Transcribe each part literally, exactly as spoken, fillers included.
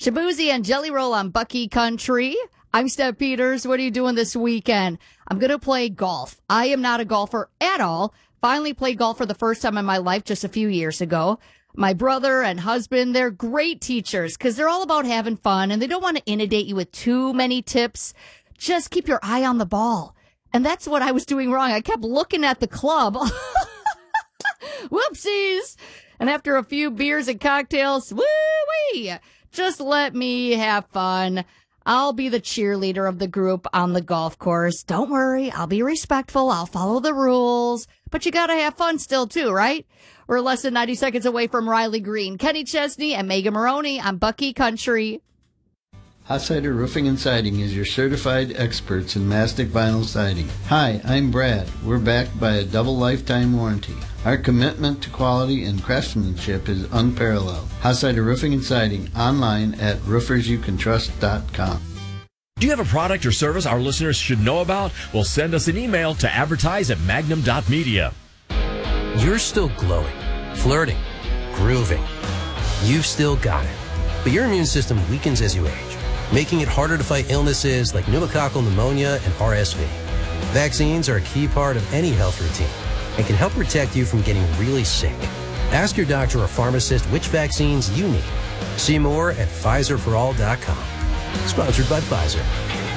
Shabuzi and Jelly Roll on Bucky Country. I'm Steph Peters. What are you doing this weekend? I'm going to play golf. I am not a golfer at all. Finally played golf for the first time in my life just a few years ago. My brother and husband, they're great teachers because they're all about having fun and they don't want to inundate you with too many tips. Just keep your eye on the ball. And that's what I was doing wrong. I kept looking at the club. Whoopsies. And after a few beers and cocktails, woo-wee, just let me have fun. I'll be the cheerleader of the group on the golf course. Don't worry, I'll be respectful. I'll follow the rules. But you gotta have fun still, too, right? We're less than ninety seconds away from Riley Green, Kenny Chesney, and Megan Maroney on Bucky Country. Hotsider Roofing and Siding is your certified experts in mastic vinyl siding. Hi, I'm Brad. We're backed by a double lifetime warranty. Our commitment to quality and craftsmanship is unparalleled. Hotsider Roofing and Siding, online at roofers you can trust dot com. Do you have a product or service our listeners should know about? Well, send us an email to advertise at magnum dot media. You're still glowing, flirting, grooving. You've still got it. But your immune system weakens as you age, making it harder to fight illnesses like pneumococcal pneumonia and R S V. Vaccines are a key part of any health routine and can help protect you from getting really sick. Ask your doctor or pharmacist which vaccines you need. See more at Pfizer for all dot com. Sponsored by Pfizer.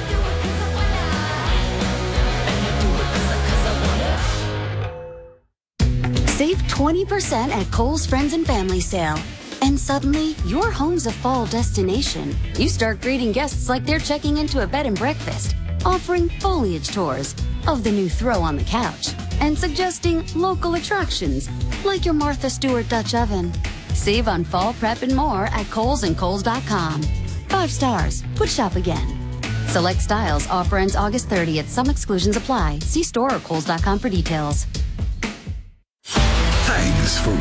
Save twenty percent at Kohl's Friends and Family Sale. And suddenly, your home's a fall destination. You start greeting guests like they're checking into a bed and breakfast, offering foliage tours of the new throw on the couch, and suggesting local attractions like your Martha Stewart Dutch oven. Save on fall prep and more at Kohl's and Kohl's dot com. Five stars. Would shop again. Select styles. Offer ends August thirtieth. Some exclusions apply. See store or Kohl's dot com for details. Thanks for